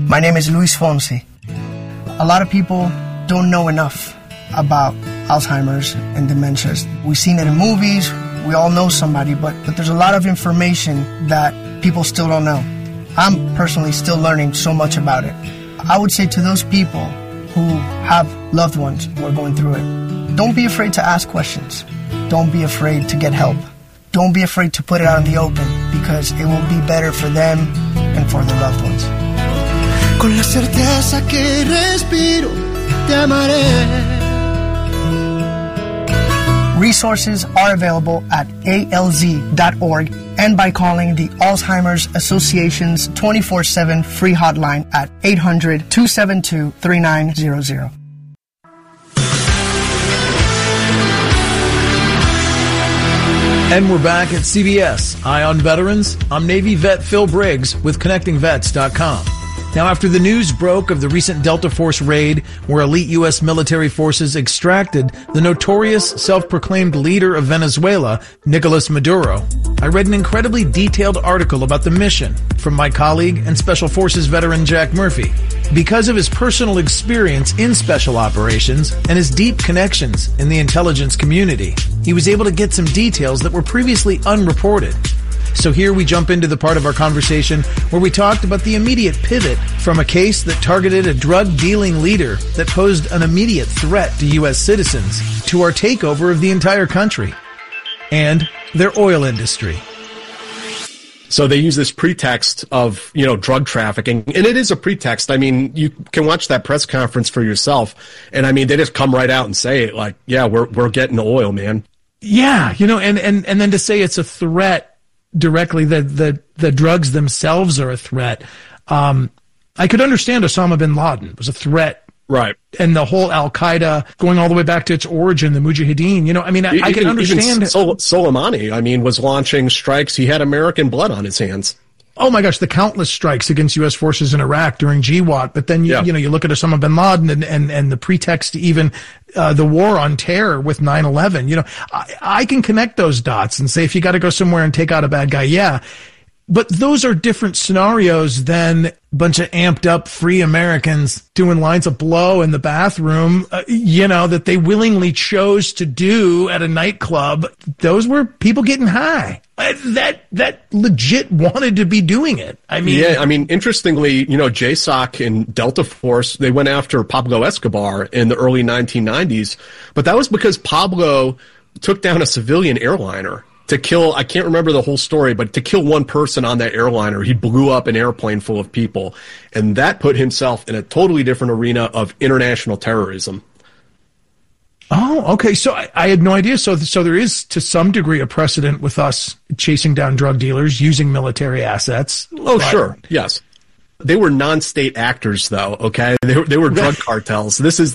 My name is Luis Fonsi. A lot of people don't know enough about Alzheimer's and dementias. We've seen it in movies, we all know somebody, but there's a lot of information that people still don't know. I'm personally still learning so much about it. I would say to those people who have loved ones who are going through it, don't be afraid to ask questions. Don't be afraid to get help. Don't be afraid to put it out in the open, because it will be better for them and for their loved ones. Con la certeza que respiro, te amaré. Resources are available at alz.org and by calling the Alzheimer's Association's 24/7 free hotline at 800-272-3900. And we're back at CBS. Eye on Veterans. I'm Navy vet Phil Briggs with ConnectingVets.com. Now, after the news broke of the recent Delta Force raid where elite U.S. military forces extracted the notorious self-proclaimed leader of Venezuela, Nicolas Maduro, I read an incredibly detailed article about the mission from my colleague and Special Forces veteran Jack Murphy. Because of his personal experience in special operations and his deep connections in the intelligence community, he was able to get some details that were previously unreported. So here we jump into the part of our conversation where we talked about the immediate pivot from a case that targeted a drug-dealing leader that posed an immediate threat to U.S. citizens to our takeover of the entire country and their oil industry. So they use this pretext of, drug trafficking, and it is a pretext. I mean, you can watch that press conference for yourself, and I mean, they just come right out and say it like, yeah, we're getting oil, man. Yeah, and then to say it's a threat directly, the drugs themselves are a threat. I could understand Osama bin Laden was a threat. Right. And the whole Al-Qaeda going all the way back to its origin, the Mujahideen, I can understand. Even Soleimani, was launching strikes. He had American blood on his hands. Oh my gosh, the countless strikes against U.S. forces in Iraq during GWOT. But then, you look at Osama bin Laden and the pretext to even the war on terror with 9/11. I can connect those dots and say, if you got to go somewhere and take out a bad guy, yeah. But those are different scenarios than a bunch of amped up free Americans doing lines of blow in the bathroom, that they willingly chose to do at a nightclub. Those were people getting high. That legit wanted to be doing it. Interestingly, JSOC and Delta Force, they went after Pablo Escobar in the early 1990s, but that was because Pablo took down a civilian airliner to kill, I can't remember the whole story, but to kill one person on that airliner. He blew up an airplane full of people, and that put himself in a totally different arena of international terrorism. Oh, okay. So I had no idea. So there is, to some degree, a precedent with us chasing down drug dealers using military assets. Oh, sure. Yes. They were non-state actors, though, okay? They were drug cartels. This is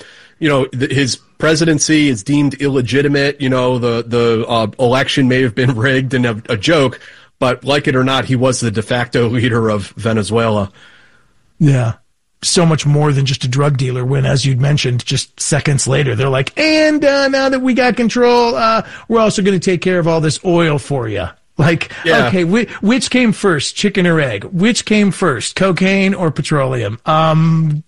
his presidency is deemed illegitimate. The election may have been rigged and a joke, but like it or not, he was the de facto leader of Venezuela. Yeah. So much more than just a drug dealer when, as you'd mentioned, just seconds later, they're like, and now that we got control, we're also going to take care of all this oil for you. Like, yeah. Okay, which came first, chicken or egg? Which came first, cocaine or petroleum? I'm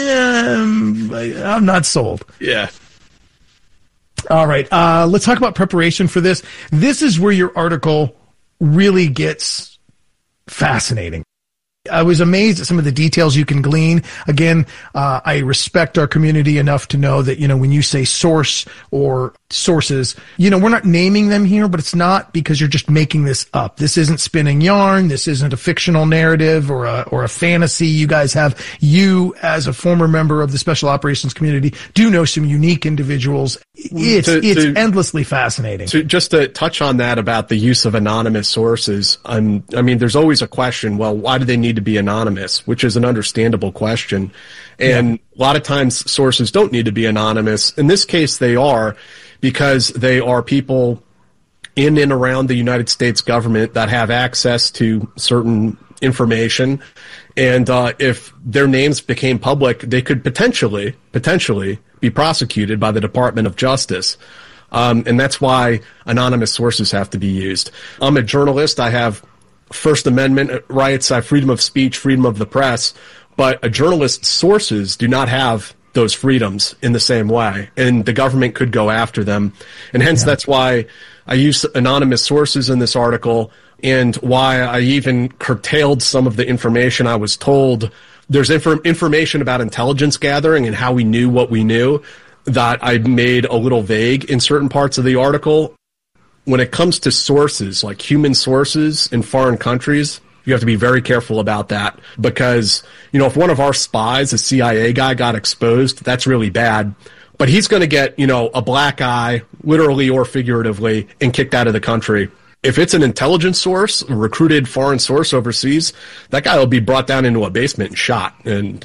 not sold. Yeah. All right, let's talk about preparation for this. This is where your article really gets fascinating. I was amazed at some of the details you can glean. Again, I respect our community enough to know that, when you say source or sources, we're not naming them here, but it's not because you're just making this up. This isn't spinning yarn. This isn't a fictional narrative or a fantasy. You guys have, as a former member of the special operations community, do know some unique individuals. It's endlessly fascinating. Just to touch on that about the use of anonymous sources, there's always a question, well, why do they need to be anonymous, which is an understandable question. And a lot of times sources don't need to be anonymous. In this case, they are, because they are people in and around the United States government that have access to certain information. And if their names became public, they could potentially be prosecuted by the Department of Justice. And that's why anonymous sources have to be used. I'm a journalist. I have First Amendment rights. I have freedom of speech, freedom of the press. But a journalist's sources do not have those freedoms in the same way, and the government could go after them. And hence that's why I use anonymous sources in this article, and why I even curtailed some of the information I was told. There's information about intelligence gathering and how we knew what we knew that I made a little vague in certain parts of the article. When it comes to sources, like human sources in foreign countries, you have to be very careful about that, because, if one of our spies, a CIA guy, got exposed, that's really bad. But he's going to get, a black eye, literally or figuratively, and kicked out of the country. If it's an intelligence source, a recruited foreign source overseas, that guy will be brought down into a basement and shot. And,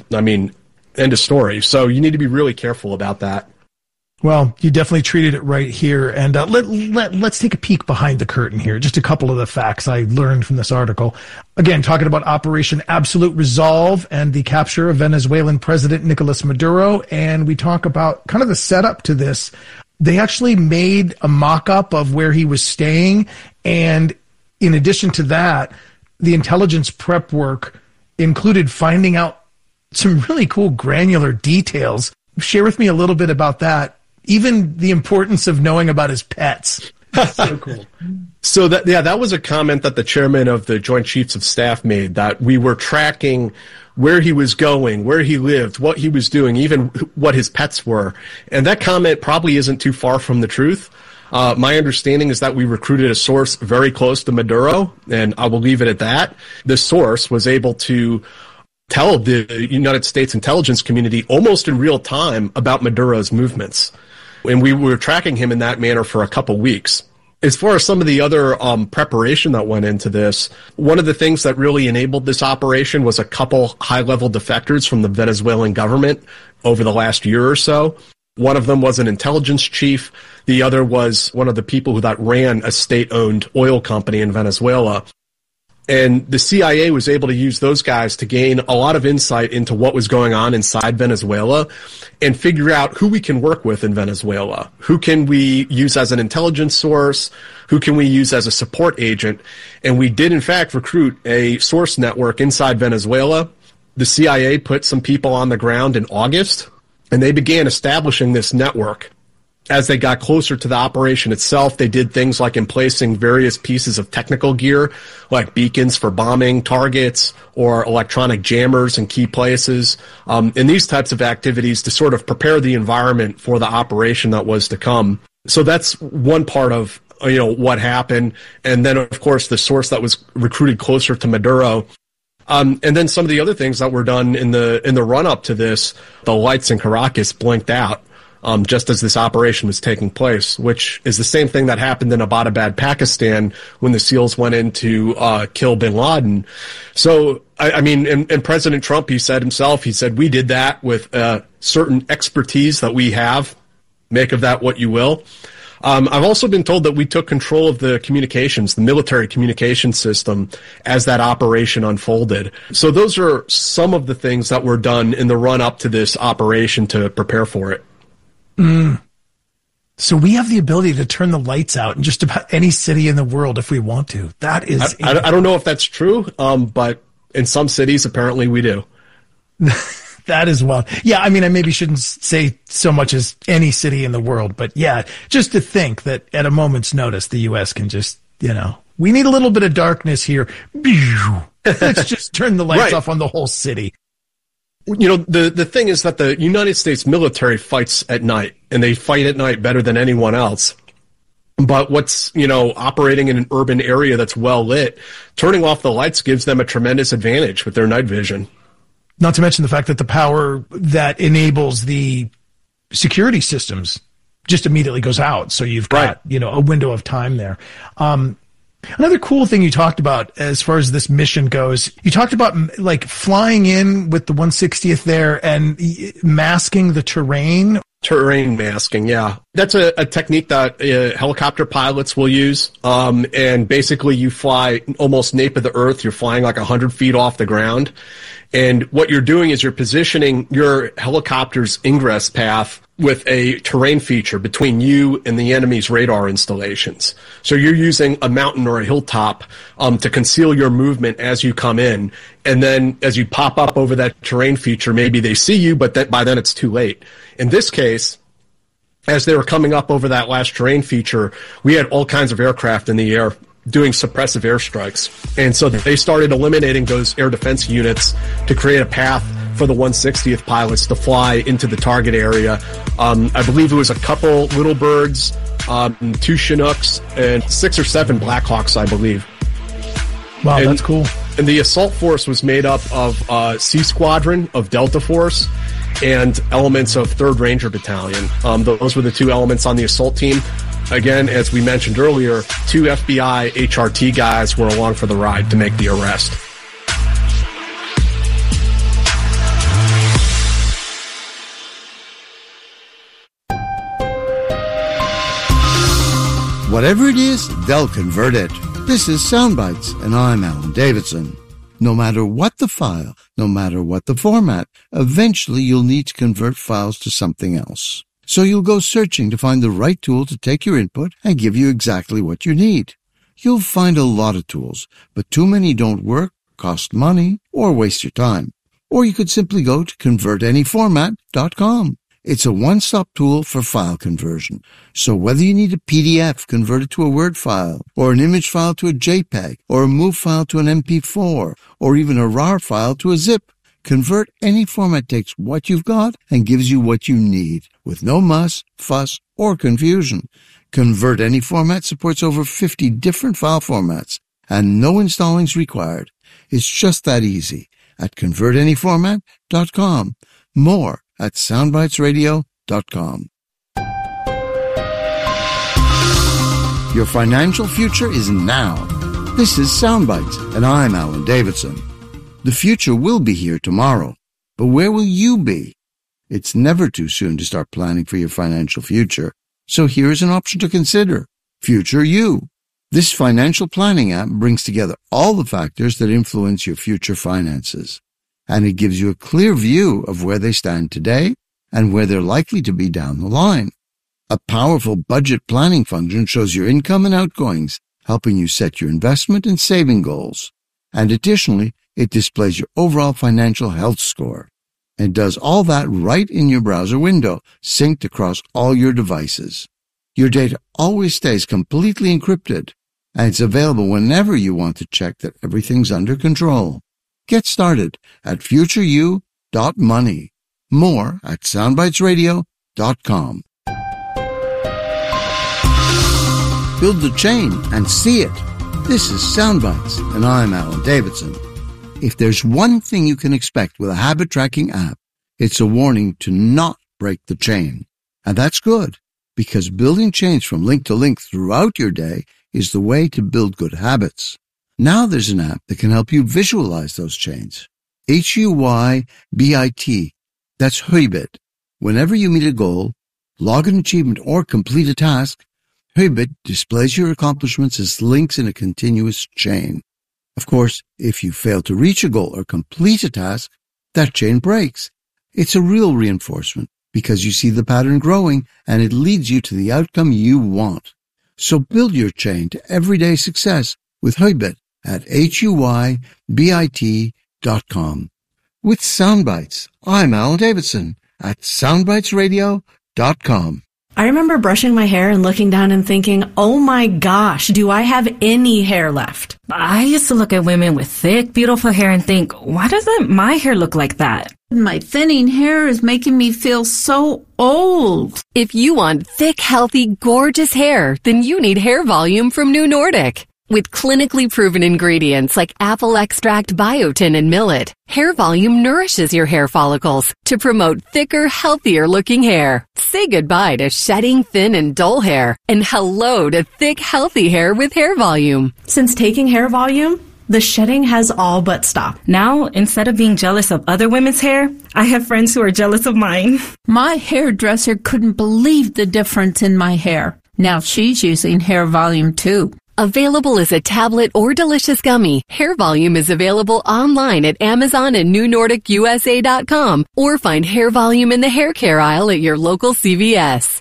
end of story. So you need to be really careful about that. Well, you definitely treated it right here. And let's take a peek behind the curtain here. Just a couple of the facts I learned from this article. Again, talking about Operation Absolute Resolve and the capture of Venezuelan President Nicolas Maduro. And we talk about kind of the setup to this. They actually made a mock-up of where he was staying. And in addition to that, the intelligence prep work included finding out some really cool granular details. Share with me a little bit about that. Even the importance of knowing about his pets. So cool. So that was a comment that the chairman of the Joint Chiefs of Staff made, that we were tracking where he was going, where he lived, what he was doing, even what his pets were. And that comment probably isn't too far from the truth. My understanding is that we recruited a source very close to Maduro, and I will leave it at that. This source was able to tell the United States intelligence community almost in real time about Maduro's movements. And we were tracking him in that manner for a couple weeks. As far as some of the other preparation that went into this, one of the things that really enabled this operation was a couple high-level defectors from the Venezuelan government over the last year or so. One of them was an intelligence chief. The other was one of the people that ran a state-owned oil company in Venezuela. And the CIA was able to use those guys to gain a lot of insight into what was going on inside Venezuela and figure out who we can work with in Venezuela. Who can we use as an intelligence source? Who can we use as a support agent? And we did, in fact, recruit a source network inside Venezuela. The CIA put some people on the ground in August, and they began establishing this network. As they got closer to the operation itself, they did things like emplacing various pieces of technical gear, like beacons for bombing targets or electronic jammers in key places, and these types of activities to sort of prepare the environment for the operation that was to come. So that's one part of what happened. And then, of course, the source that was recruited closer to Maduro. And then some of the other things that were done in the run-up to this, the lights in Caracas blinked out. Just as this operation was taking place, which is the same thing that happened in Abbottabad, Pakistan, when the SEALs went in to kill bin Laden. So, and President Trump, he said, we did that with certain expertise that we have. Make of that what you will. I've also been told that we took control of the communications, the military communication system, as that operation unfolded. So those are some of the things that were done in the run-up to this operation to prepare for it. So we have the ability to turn the lights out in just about any city in the world if we want to. That is... I don't know if that's true, but in some cities, apparently we do. That is wild. Yeah, I maybe shouldn't say so much as any city in the world, but yeah, just to think that at a moment's notice, the U.S. can just, we need a little bit of darkness here. Let's just turn the lights off on the whole city. The thing is that the United States military fights at night, and they fight at night better than anyone else. But what's, operating in an urban area that's well lit, turning off the lights gives them a tremendous advantage with their night vision. Not to mention the fact that the power that enables the security systems just immediately goes out. So you've got, a window of time there. Another cool thing you talked about as far as this mission goes, you talked about like flying in with the 160th there and masking the terrain. Terrain masking, yeah. That's a technique that helicopter pilots will use. And basically you fly almost nape of the earth. You're flying like 100 feet off the ground. And what you're doing is you're positioning your helicopter's ingress path with a terrain feature between you and the enemy's radar installations. So you're using a mountain or a hilltop to conceal your movement as you come in. And then as you pop up over that terrain feature, maybe they see you, but by then it's too late. In this case, as they were coming up over that last terrain feature, we had all kinds of aircraft in the air doing suppressive airstrikes. And so they started eliminating those air defense units to create a path for the 160th pilots to fly into the target area. I believe it was a couple Little Birds, 2 Chinooks, and 6 or 7 Blackhawks, I believe. Wow, that's cool. And the assault force was made up of C Squadron of Delta Force and elements of 3rd Ranger Battalion. Those were the 2 elements on the assault team. Again, as we mentioned earlier, 2 FBI HRT guys were along for the ride to make the arrest. Whatever it is, they'll convert it. This is Soundbites, and I'm Alan Davidson. No matter what the file, no matter what the format, eventually you'll need to convert files to something else. So you'll go searching to find the right tool to take your input and give you exactly what you need. You'll find a lot of tools, but too many don't work, cost money, or waste your time. Or you could simply go to convertanyformat.com. It's a one-stop tool for file conversion. So whether you need a PDF converted to a Word file, or an image file to a JPEG, or a MOV file to an MP4, or even a RAR file to a zip, Convert Any Format takes what you've got and gives you what you need, with no muss, fuss, or confusion. Convert Any Format supports over 50 different file formats, and no installing's required. It's just that easy at convertanyformat.com. More at soundbitesradio.com. Your financial future is now. This is Soundbites, and I'm Alan Davidson. The future will be here tomorrow, but where will you be? It's never too soon to start planning for your financial future, so here's an option to consider. Future You. This financial planning app brings together all the factors that influence your future finances, and it gives you a clear view of where they stand today and where they're likely to be down the line. A powerful budget planning function shows your income and outgoings, helping you set your investment and saving goals. And additionally, it displays your overall financial health score. It does all that right in your browser window, synced across all your devices. Your data always stays completely encrypted, and it's available whenever you want to check that everything's under control. Get started at futureyou.money. More at soundbitesradio.com. Build the chain and see it. This is Soundbites, and I'm Alan Davidson. If there's one thing you can expect with a habit tracking app, it's a warning to not break the chain. And that's good, because building chains from link to link throughout your day is the way to build good habits. Now there's an app that can help you visualize those chains. HUYBIT. That's Huybit. Whenever you meet a goal, log an achievement, or complete a task, Huybit displays your accomplishments as links in a continuous chain. Of course, if you fail to reach a goal or complete a task, that chain breaks. It's a real reinforcement because you see the pattern growing and it leads you to the outcome you want. So build your chain to everyday success with Huybit at HUYBIT.com. With Soundbites, I'm Alan Davidson at soundbitesradio.com. I remember brushing my hair and looking down and thinking, oh my gosh, do I have any hair left? I used to look at women with thick, beautiful hair and think, why doesn't my hair look like that? My thinning hair is making me feel so old. If you want thick, healthy, gorgeous hair, then you need Hair Volume from New Nordic. With clinically proven ingredients like apple extract, biotin, and millet, Hair Volume nourishes your hair follicles to promote thicker, healthier-looking hair. Say goodbye to shedding, thin, and dull hair, and hello to thick, healthy hair with Hair Volume. Since taking Hair Volume, the shedding has all but stopped. Now, instead of being jealous of other women's hair, I have friends who are jealous of mine. My hairdresser couldn't believe the difference in my hair. Now she's using Hair Volume too. Available as a tablet or delicious gummy, Hair Volume is available online at Amazon and NewNordicUSA.com, or find Hair Volume in the hair care aisle at your local CVS.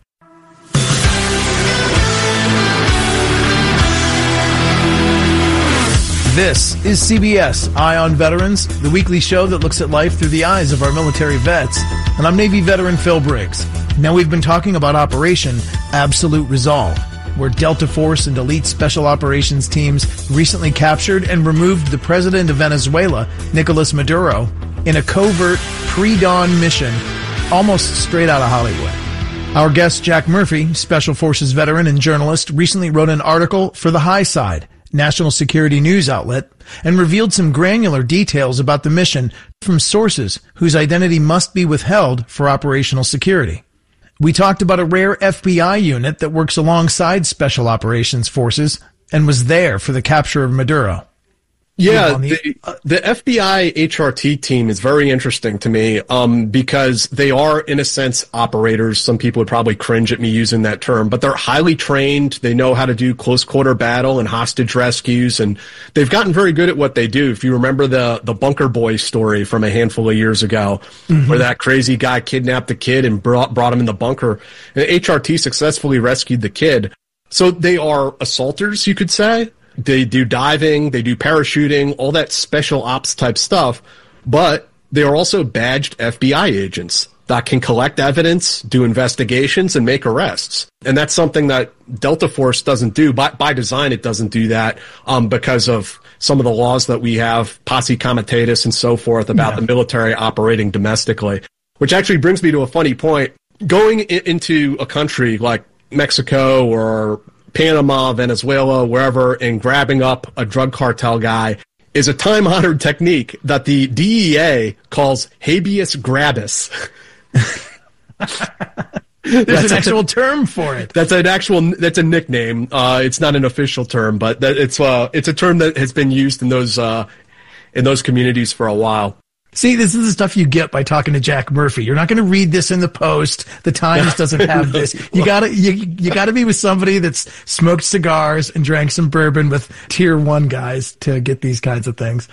This is CBS Eye on Veterans, the weekly show that looks at life through the eyes of our military vets. And I'm Navy veteran Phil Briggs. Now, we've been talking about Operation Absolute Resolve, where Delta Force and elite special operations teams recently captured and removed the president of Venezuela, Nicolas Maduro, in a covert pre-dawn mission almost straight out of Hollywood. Our guest, Jack Murphy, Special Forces veteran and journalist, recently wrote an article for The High Side, national security news outlet, and revealed some granular details about the mission from sources whose identity must be withheld for operational security. We talked about a rare FBI unit that works alongside special operations forces and was there for the capture of Maduro. Yeah, the FBI HRT team is very interesting to me because they are, in a sense, operators. Some people would probably cringe at me using that term, but they're highly trained. They know how to do close quarter battle and hostage rescues, and they've gotten very good at what they do. If you remember the Bunker Boy story from a handful of years ago, where that crazy guy kidnapped the kid and brought him in the bunker, and HRT successfully rescued the kid. So they are assaulters, you could say. They do diving, they do parachuting, all that special ops type stuff, but they are also badged FBI agents that can collect evidence, do investigations, and make arrests. And that's something that Delta Force doesn't do. By design, it doesn't do that because of some of the laws that we have, posse comitatus and so forth, about the military operating domestically. Which actually brings me to a funny point. Going into a country like Mexico or Panama, Venezuela, wherever, and grabbing up a drug cartel guy is a time-honored technique that the DEA calls habeas grabus. There's an actual term for it. That's a nickname. It's not an official term, but it's a term that has been used in those communities for a while. See, this is the stuff you get by talking to Jack Murphy. You're not going to read this in the Post. The Times doesn't have this. You gotta be with somebody that's smoked cigars and drank some bourbon with tier 1 guys to get these kinds of things.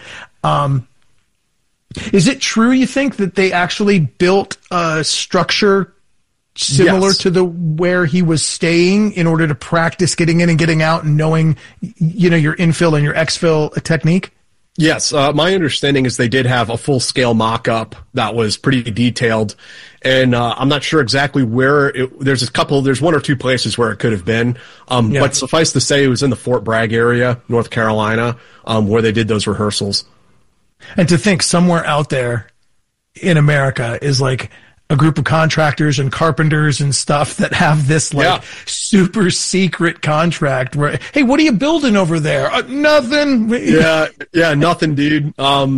Is it true, you think, that they actually built a structure similar to where he was staying in order to practice getting in and getting out and knowing, your infill and your exfil technique? Yes, my understanding is they did have a full-scale mock-up that was pretty detailed, and I'm not sure exactly where there's one or two places where it could have been, but suffice to say it was in the Fort Bragg area, North Carolina, where they did those rehearsals. And to think somewhere out there in America is like a group of contractors and carpenters and stuff that have this super secret contract where, hey, what are you building over there? Nothing. Yeah, nothing, dude.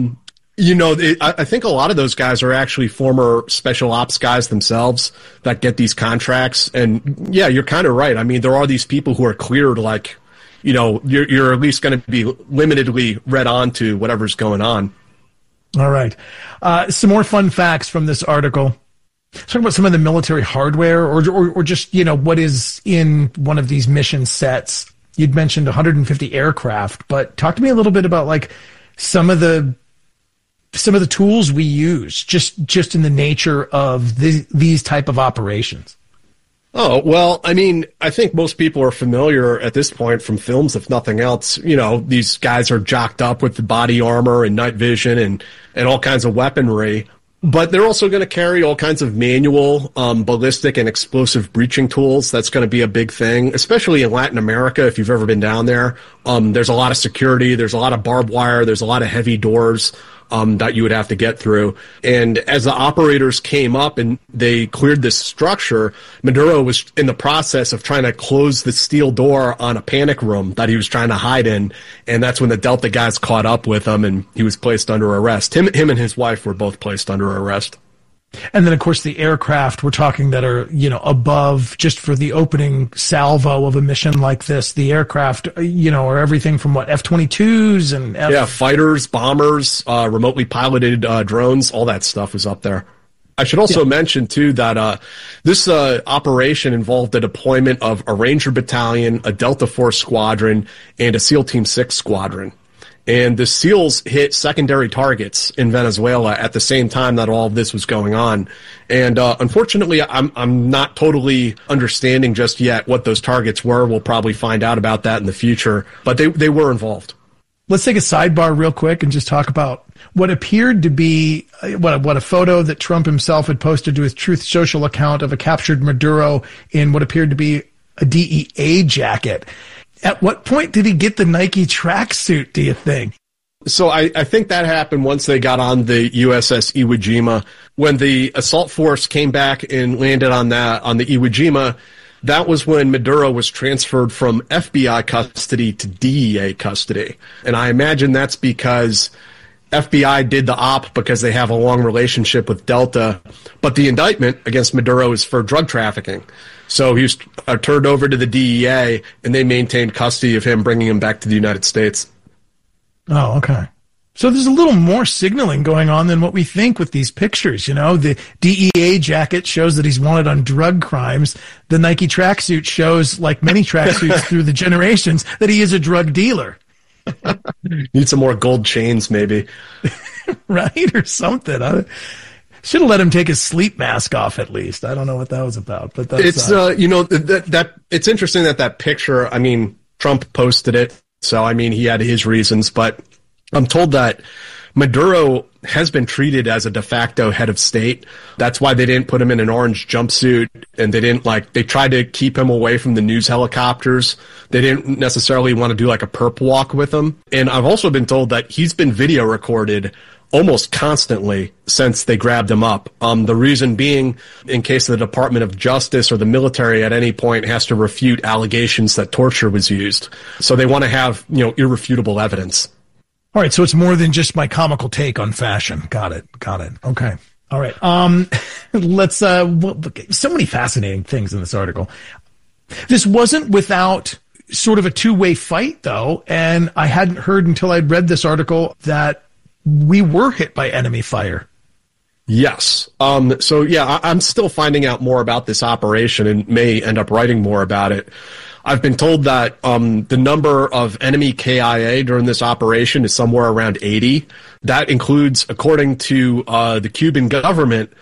I think a lot of those guys are actually former special ops guys themselves that get these contracts. And yeah, you're kind of right. I mean, there are these people who are cleared, like, you're at least going to be limitedly read on to whatever's going on. All right. Some more fun facts from this article. Talk about some of the military hardware or just, what is in one of these mission sets. You'd mentioned 150 aircraft, but talk to me a little bit about like some of the tools we use just in the nature of these type of operations. Oh, well, I mean, I think most people are familiar at this point from films, if nothing else. These guys are jocked up with the body armor and night vision and all kinds of weaponry. But they're also going to carry all kinds of manual, ballistic and explosive breaching tools. That's going to be a big thing, especially in Latin America. If you've ever been down there, there's a lot of security. There's a lot of barbed wire. There's a lot of heavy doors that you would have to get through. And as the operators came up and they cleared this structure, Maduro was in the process of trying to close the steel door on a panic room that he was trying to hide in. And that's when the Delta guys caught up with him and he was placed under arrest. Him and his wife were both placed under arrest. And then, of course, the aircraft we're talking that are, above just for the opening salvo of a mission like this. The aircraft, are everything from F-22s and fighters, bombers, remotely piloted drones, all that stuff is up there. I should also mention, too, that this operation involved the deployment of a Ranger Battalion, a Delta Force Squadron, and a SEAL Team 6 Squadron. And the SEALs hit secondary targets in Venezuela at the same time that all of this was going on. And unfortunately, I'm not totally understanding just yet what those targets were. We'll probably find out about that in the future. But they were involved. Let's take a sidebar real quick and just talk about what appeared to be what a photo that Trump himself had posted to his Truth Social account of a captured Maduro in what appeared to be a DEA jacket. At what point did he get the Nike tracksuit, do you think? So I think that happened once they got on the USS Iwo Jima. When the assault force came back and landed on the Iwo Jima, that was when Maduro was transferred from FBI custody to DEA custody. And I imagine that's because FBI did the op because they have a long relationship with Delta. But the indictment against Maduro is for drug trafficking. So he was turned over to the DEA, and they maintained custody of him, bringing him back to the United States. Oh, okay. So there's a little more signaling going on than what we think with these pictures. You know, the DEA jacket shows that he's wanted on drug crimes. The Nike tracksuit shows, like many tracksuits through the generations, that he is a drug dealer. Need some more gold chains, maybe. Right? Or something. Should have let him take his sleep mask off at least. I don't know what that was about, but that's it's it's interesting that picture. I mean, Trump posted it, so I mean he had his reasons, but I'm told that Maduro has been treated as a de facto head of state. That's why they didn't put him in an orange jumpsuit, and they tried to keep him away from the news helicopters. They didn't necessarily want to do like a perp walk with him. And I've also been told that he's been video recorded almost constantly since they grabbed him up. The reason being, in case the Department of Justice or the military at any point has to refute allegations that torture was used. So they want to have, irrefutable evidence. All right, so it's more than just my comical take on fashion. Got it. Okay. All right. Let's, so many fascinating things in this article. This wasn't without sort of a two-way fight, though, and I hadn't heard until I'd read this article that we were hit by enemy fire. Yes. I'm still finding out more about this operation and may end up writing more about it. I've been told that the number of enemy KIA during this operation is somewhere around 80. That includes, according to the Cuban government,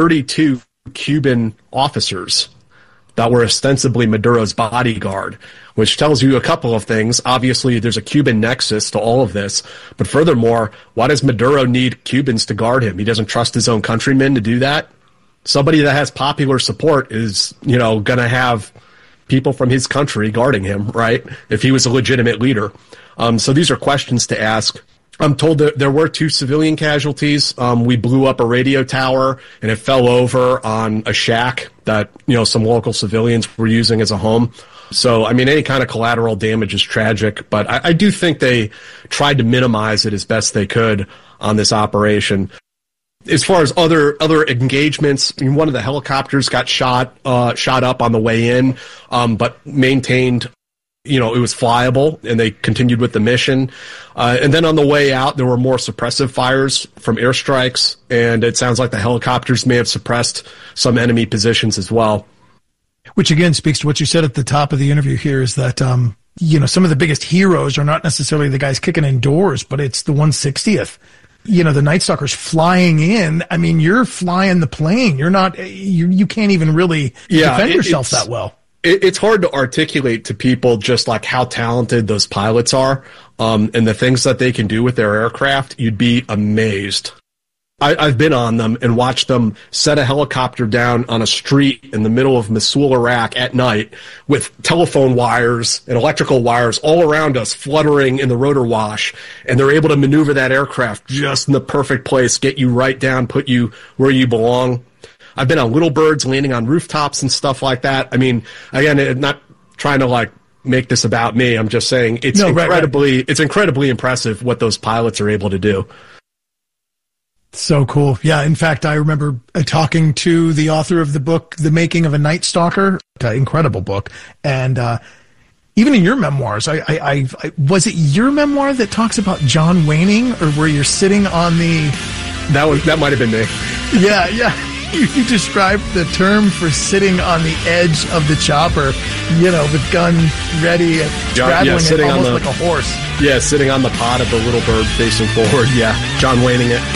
32 Cuban officers that were ostensibly Maduro's bodyguard, which tells you a couple of things. Obviously, there's a Cuban nexus to all of this. But furthermore, why does Maduro need Cubans to guard him? He doesn't trust his own countrymen to do that. Somebody that has popular support is, going to have people from his country guarding him, right? If he was a legitimate leader. So these are questions to ask. I'm told that there were 2 civilian casualties. We blew up a radio tower and it fell over on a shack that, some local civilians were using as a home. So, any kind of collateral damage is tragic, but I do think they tried to minimize it as best they could on this operation. As far as other engagements, one of the helicopters got shot up on the way in, but maintained, it was flyable, and they continued with the mission. And then on the way out, there were more suppressive fires from airstrikes, and it sounds like the helicopters may have suppressed some enemy positions as well. Which again speaks to what you said at the top of the interview here, is that, some of the biggest heroes are not necessarily the guys kicking in doors, but it's the 160th. The Night Stalker's flying in. You're flying the plane. You're not, you can't even really defend yourself that well. It's hard to articulate to people just like how talented those pilots are, and the things that they can do with their aircraft. You'd be amazed. I've been on them and watched them set a helicopter down on a street in the middle of Mosul, Iraq at night with telephone wires and electrical wires all around us fluttering in the rotor wash. And they're able to maneuver that aircraft just in the perfect place, get you right down, put you where you belong. I've been on little birds landing on rooftops and stuff like that. Again, not trying to make this about me. I'm just saying it's incredibly impressive what those pilots are able to do. So cool. Yeah. In fact, I remember talking to the author of the book, The Making of a Night Stalker, incredible book. And, even in your memoirs, I was it your memoir that talks about John Waning, or where you're sitting on the... That might have been me. Yeah. You described the term for sitting on the edge of the chopper, the gun ready, straddling it almost like a horse. Yeah, sitting on the pod of the little bird facing forward. Yeah, John Wayning it.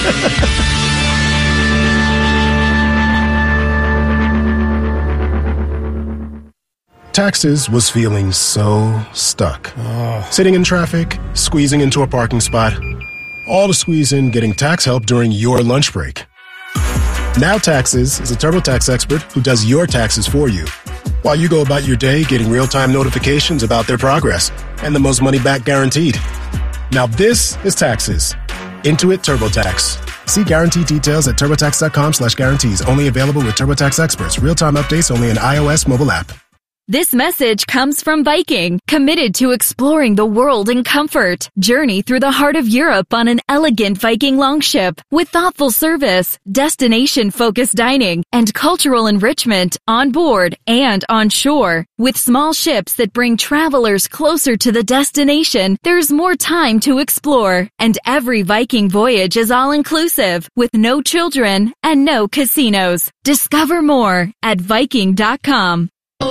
Taxes was feeling so stuck. Sitting in traffic, squeezing into a parking spot, all to squeeze in getting tax help during your lunch break. Now Taxes is a TurboTax expert who does your taxes for you, while you go about your day getting real-time notifications about their progress and the most money back guaranteed. Now this is Taxes. Intuit TurboTax. See guarantee details at turbotax.com/guarantees. Only available with TurboTax experts. Real-time updates only in iOS mobile app. This message comes from Viking, committed to exploring the world in comfort. Journey through the heart of Europe on an elegant Viking longship with thoughtful service, destination-focused dining, and cultural enrichment on board and on shore. With small ships that bring travelers closer to the destination, there's more time to explore. And every Viking voyage is all-inclusive, with no children and no casinos. Discover more at Viking.com.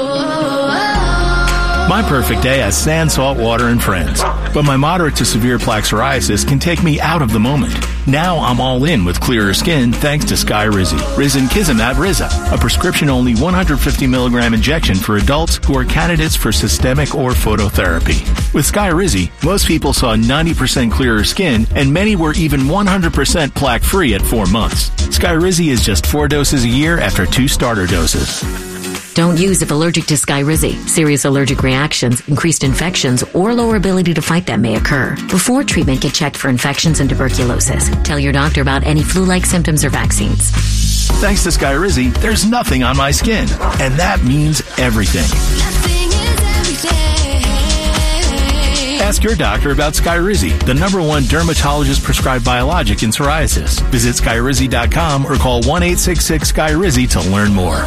My perfect day has sand, salt water, and friends. But my moderate to severe plaque psoriasis can take me out of the moment. Now I'm all in with clearer skin thanks to Skyrizi. Risankizumab Riza, a prescription-only 150 milligram injection for adults who are candidates for systemic or phototherapy. With Skyrizi, most people saw 90% clearer skin, and many were even 100% plaque-free at 4 months. Skyrizi is just 4 doses a year after 2 starter doses. Don't use if allergic to Skyrizi. Serious allergic reactions, increased infections, or lower ability to fight them may occur. Before treatment, get checked for infections and tuberculosis. Tell your doctor about any flu-like symptoms or vaccines. Thanks to Skyrizi, there's nothing on my skin. And that means everything. Ask your doctor about Skyrizi, the #1 dermatologist-prescribed biologic in psoriasis. Visit Skyrizi.com or call 1-866-SKYRIZI to learn more.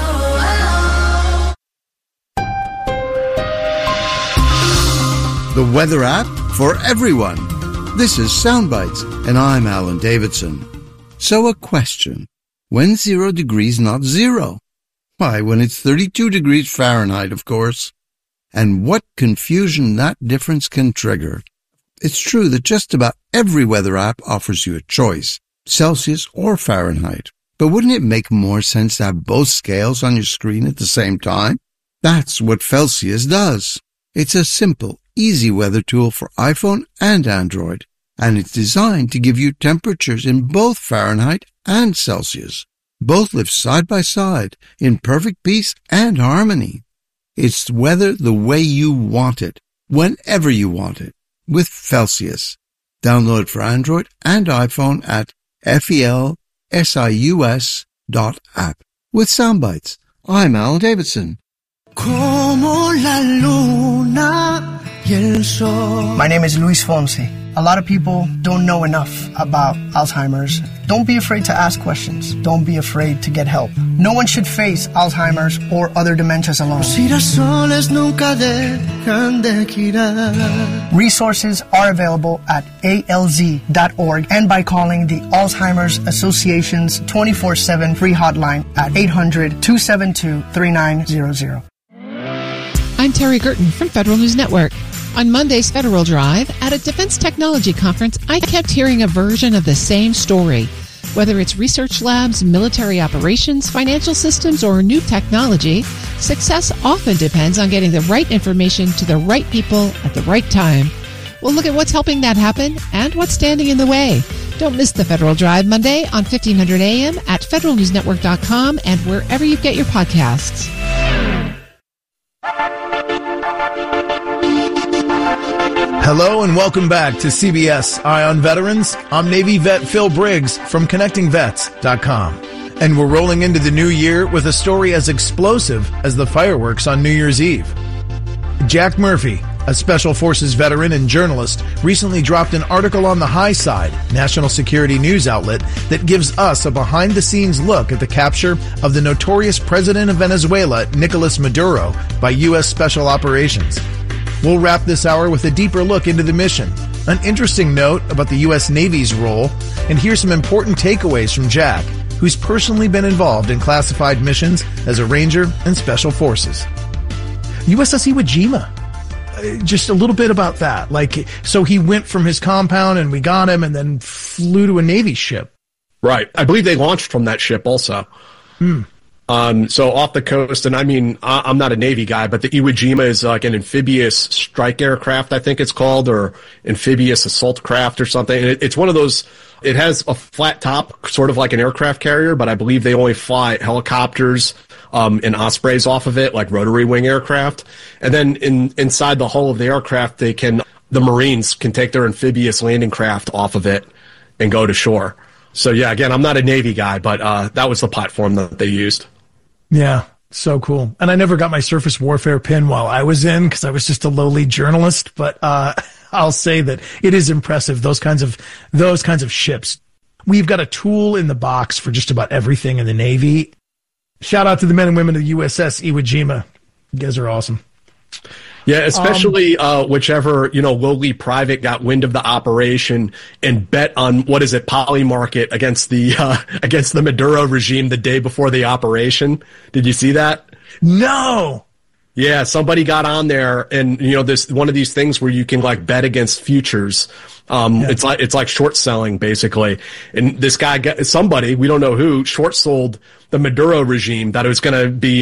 The weather app for everyone. This is Soundbites, and I'm Alan Davidson. So a question. When's 0 degrees not 0? Why, when it's 32 degrees Fahrenheit, of course. And what confusion that difference can trigger. It's true that just about every weather app offers you a choice, Celsius or Fahrenheit. But wouldn't it make more sense to have both scales on your screen at the same time? That's what Celsius does. It's a simple, easy weather tool for iPhone and Android, and it's designed to give you temperatures in both Fahrenheit and Celsius. Both live side by side in perfect peace and harmony. It's weather the way you want it, whenever you want it, with Celsius. Download it for Android and iPhone at felsius.app. With Soundbites, I'm Alan Davidson. Como la luna y el sol. My name is Luis Fonsi. A lot of people don't know enough about Alzheimer's. Don't be afraid to ask questions. Don't be afraid to get help. No one should face Alzheimer's or other dementias alone. Resources are available at alz.org and by calling the Alzheimer's Association's 24/7 free hotline at 800-272-3900. I'm Terry Gerton from Federal News Network. On Monday's Federal Drive, at a defense technology conference, I kept hearing a version of the same story. Whether it's research labs, military operations, financial systems, or new technology, success often depends on getting the right information to the right people at the right time. We'll look at what's helping that happen and what's standing in the way. Don't miss the Federal Drive Monday on 1500 AM at federalnewsnetwork.com and wherever you get your podcasts. Hello and welcome back to CBS Eye on Veterans. I'm Navy vet Phil Briggs from ConnectingVets.com. And we're rolling into the new year with a story as explosive as the fireworks on New Year's Eve. Jack Murphy, a Special Forces veteran and journalist, recently dropped an article on The High Side, national security news outlet, that gives us a behind-the-scenes look at the capture of the notorious president of Venezuela, Nicolas Maduro, by U.S. Special Operations. We'll wrap this hour with a deeper look into the mission, an interesting note about the U.S. Navy's role, and hear some important takeaways from Jack who's personally been involved in classified missions as a Ranger and Special Forces. USS Iwo Jima. Just a little bit about that. So he went from his compound and we got him and then flew to a Navy ship. Right. I believe they launched from that ship also. So off the coast, and I mean, I'm not a Navy guy, but the Iwo Jima is like an amphibious strike aircraft, I think it's called, or amphibious assault craft or something. And it's one of those, it has a flat top, sort of like an aircraft carrier, but I believe they only fly helicopters and Ospreys off of it, like rotary wing aircraft. And then inside the hull of the aircraft, the Marines can take their amphibious landing craft off of it and go to shore. So yeah, again, I'm not a Navy guy, but that was the platform that they used. Yeah, so cool. And I never got my surface warfare pin while I was in because I was just a lowly journalist. But I'll say that it is impressive, those kinds of ships. We've got a tool in the box for just about everything in the Navy. Shout out to the men and women of the USS Iwo Jima. You guys are awesome. Yeah, especially whichever, lowly private got wind of the operation and bet on, Polymarket against the Maduro regime the day before the operation. Did you see that? No. Yeah, somebody got on there and, this one of these things where you can bet against futures. It's like short selling basically. And this guy somebody, we don't know who, short sold the Maduro regime that it was going to be,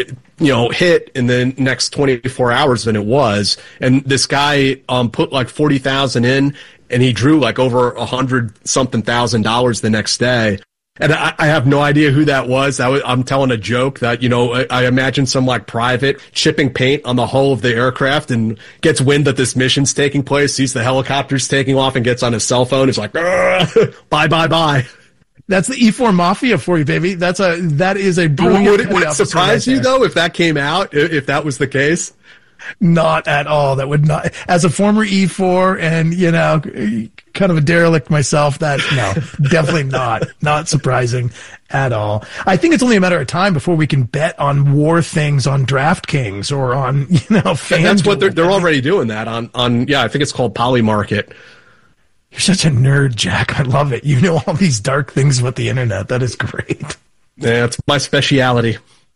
hit in the next 24 hours than it was. And this guy, put 40,000 in and he drew over $100-something thousand the next day. And I have no idea who that was. I'm telling a joke that, I imagine some private chipping paint on the hull of the aircraft and gets wind that this mission's taking place, sees the helicopters taking off and gets on his cell phone. It's like, bye. That's the E4 Mafia for you, baby. That is a brilliant. Would it surprise you though if that came out, if that was the case? Not at all. That would not. As a former E4 and, kind of a derelict myself, definitely not surprising at all. I think it's only a matter of time before we can bet on war things on DraftKings or on, FanDuel. That's what they're already doing that on, I think it's called Polymarket. You're such a nerd, Jack. I love it. You know all these dark things about the internet. That is great. Yeah, it's my speciality.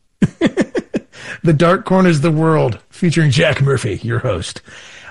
The Dark Corners of the World, featuring Jack Murphy, your host.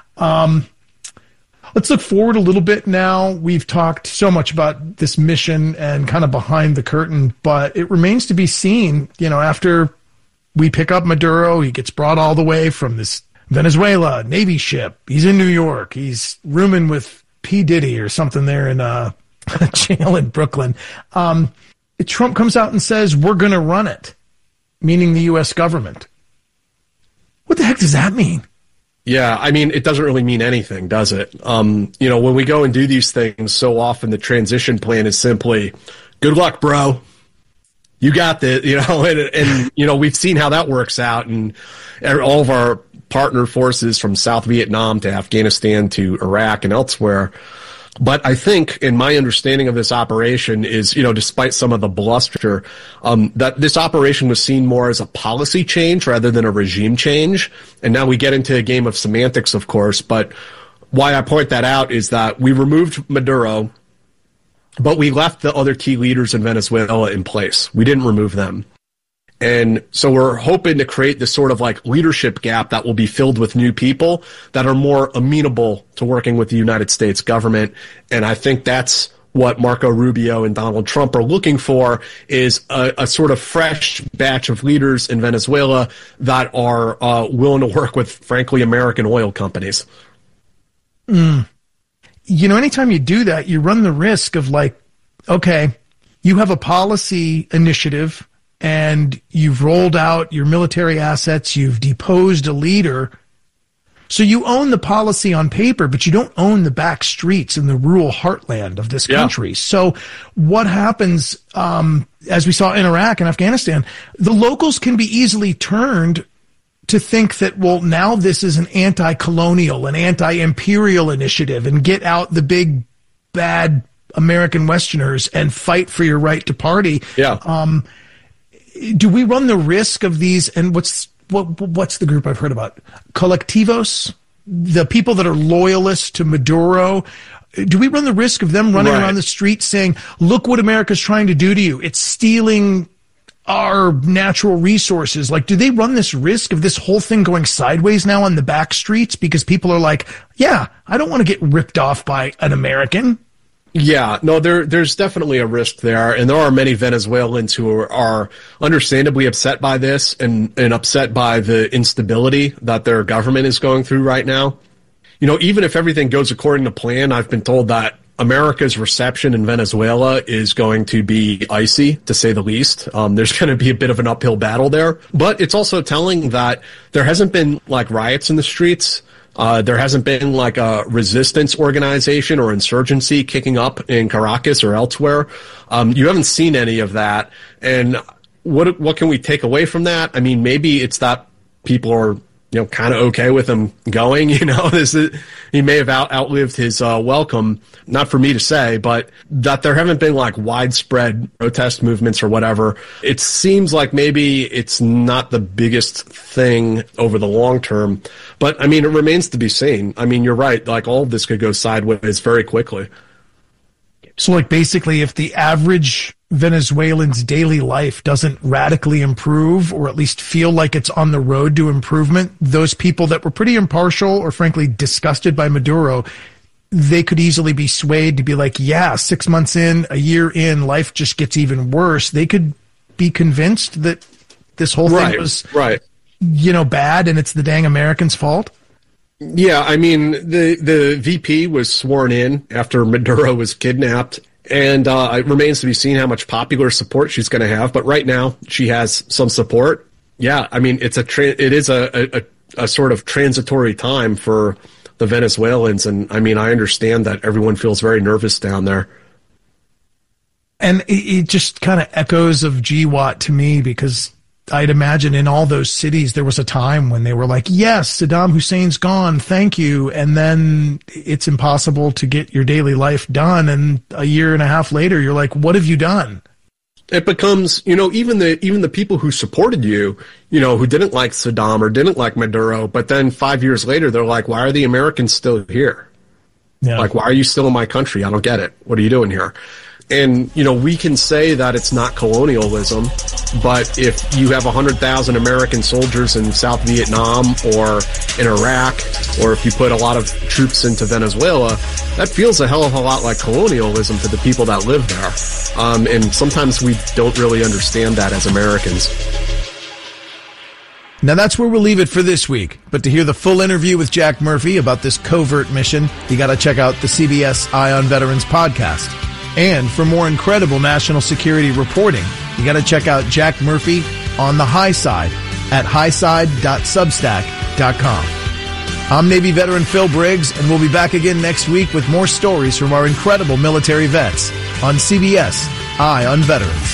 Let's look forward a little bit now. We've talked so much about this mission and kind of behind the curtain, but it remains to be seen, after we pick up Maduro, he gets brought all the way from this Venezuela Navy ship. He's in New York. He's rooming with P. Diddy or something there in a jail in Brooklyn. Trump comes out and says, we're going to run it, meaning the U.S. government. What the heck does that mean? Yeah, I mean, it doesn't really mean anything, does it? When we go and do these things, so often the transition plan is simply, good luck, bro. You got this, and we've seen how that works out, and all of our partner forces from South Vietnam to Afghanistan to Iraq and elsewhere. But I think, in my understanding of this operation is, despite some of the bluster, that this operation was seen more as a policy change rather than a regime change. And now we get into a game of semantics, of course. But why I point that out is that we removed Maduro, but we left the other key leaders in Venezuela in place. We didn't remove them. And so we're hoping to create this sort of leadership gap that will be filled with new people that are more amenable to working with the United States government. And I think that's what Marco Rubio and Donald Trump are looking for, is a sort of fresh batch of leaders in Venezuela that are willing to work with, frankly, American oil companies. Anytime you do that, you run the risk of okay, you have a policy initiative and you've rolled out your military assets, you've deposed a leader. So you own the policy on paper, but you don't own the back streets in the rural heartland of this country. So what happens, as we saw in Iraq and Afghanistan, the locals can be easily turned to think that, well, now this is an anti-colonial, an anti-imperial initiative, and get out the big, bad American Westerners and fight for your right to party. Yeah. Do we run the risk of these? And what's the group I've heard about? Colectivos, the people that are loyalists to Maduro. Do we run the risk of them running around the street saying, look what America's trying to do to you? It's stealing our natural resources. Like, do they run this risk of this whole thing going sideways now on the back streets because people are like, yeah, I don't want to get ripped off by an American? Yeah, no, there's definitely a risk there, and there are many Venezuelans who are understandably upset by this and upset by the instability that their government is going through right now. You know, even if everything goes according to plan, I've been told that America's reception in Venezuela is going to be icy, to say the least. There's going to be a bit of an uphill battle there. But it's also telling that there hasn't been, like, riots in the streets. There hasn't been, like, a resistance organization or insurgency kicking up in Caracas or elsewhere. You haven't seen any of that. And what can we take away from that? I mean, maybe it's that people are, you know, kind of okay with him going, you know, he may have outlived his welcome, not for me to say, but that there haven't been like widespread protest movements or whatever. It seems like maybe it's not the biggest thing over the long term, but I mean, it remains to be seen. I mean, you're right. Like, all of this could go sideways very quickly. So, like, basically, if the average Venezuelan's daily life doesn't radically improve, or at least feel like it's on the road to improvement, those people that were pretty impartial or frankly disgusted by Maduro, they could easily be swayed to be like, yeah, 6 months in, a year in, life just gets even worse. They could be convinced that this whole thing was, you know, bad, and it's the dang Americans' fault. Yeah, I mean, the VP was sworn in after Maduro was kidnapped, and it remains to be seen how much popular support she's going to have. But right now, she has some support. Yeah, I mean, it is a sort of transitory time for the Venezuelans, and I mean, I understand that everyone feels very nervous down there. And it just kind of echoes of GWAT to me, because I'd imagine in all those cities there was a time when they were like, yes, Saddam Hussein's gone, thank you, and then it's impossible to get your daily life done, and a year and a half later you're like, what have you done? It becomes, you know, even the people who supported you, you know, who didn't like Saddam or didn't like Maduro, but then 5 years later they're like, why are the Americans still here? Yeah. Like, why are you still in my country? I don't get it. What are you doing here? And, you know, we can say that it's not colonialism, but if you have 100,000 American soldiers in South Vietnam or in Iraq, or if you put a lot of troops into Venezuela, that feels a hell of a lot like colonialism to the people that live there. And sometimes we don't really understand that as Americans. Now that's where we'll leave it for this week. But to hear the full interview with Jack Murphy about this covert mission, you got to check out the CBS Eye on Veterans podcast. And for more incredible national security reporting, you got to check out Jack Murphy on the High Side at highside.substack.com. I'm Navy veteran Phil Briggs, and we'll be back again next week with more stories from our incredible military vets on CBS Eye on Veterans.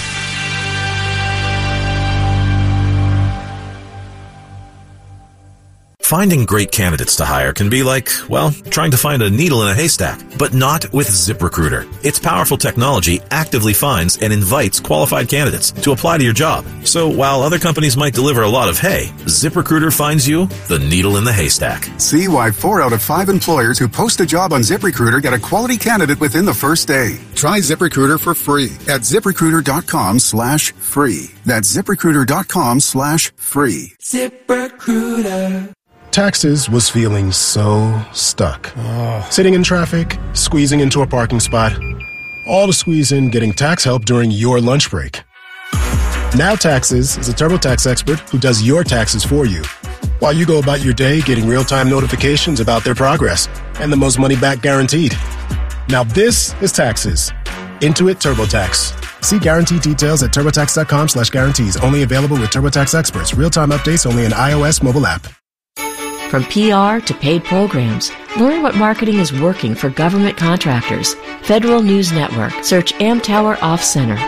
Finding great candidates to hire can be like, well, trying to find a needle in a haystack, but not with ZipRecruiter. Its powerful technology actively finds and invites qualified candidates to apply to your job. So while other companies might deliver a lot of hay, ZipRecruiter finds you the needle in the haystack. See why 4 out of 5 employers who post a job on ZipRecruiter get a quality candidate within the first day. Try ZipRecruiter for free at ZipRecruiter.com/free. That's ZipRecruiter.com/free. ZipRecruiter. Taxes was feeling so stuck. Sitting in traffic, squeezing into a parking spot, all to squeeze in getting tax help during your lunch break. Now Taxes is a TurboTax expert who does your taxes for you, while you go about your day getting real-time notifications about their progress and the most money back guaranteed. Now this is Taxes. Intuit TurboTax. See guarantee details at TurboTax.com/guarantees. Only available with TurboTax experts. Real-time updates only in iOS mobile app. From PR to paid programs, learn what marketing is working for government contractors. Federal News Network. Search Amtower Off Center.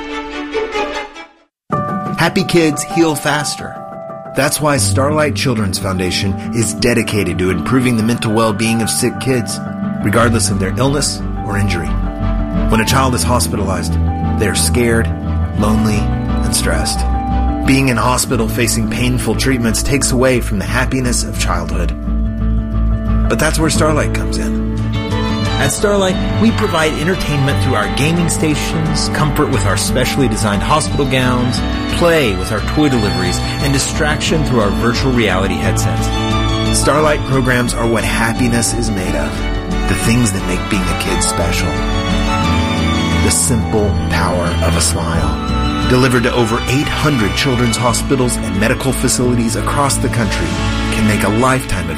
Happy kids heal faster. That's why Starlight Children's Foundation is dedicated to improving the mental well-being of sick kids, regardless of their illness or injury. When a child is hospitalized, they are scared, lonely, and stressed. Being in hospital facing painful treatments takes away from the happiness of childhood. But that's where Starlight comes in. At Starlight, we provide entertainment through our gaming stations, comfort with our specially designed hospital gowns, play with our toy deliveries, and distraction through our virtual reality headsets. Starlight programs are what happiness is made of. The things that make being a kid special. The simple power of a smile. Delivered to over 800 children's hospitals and medical facilities across the country, can make a lifetime of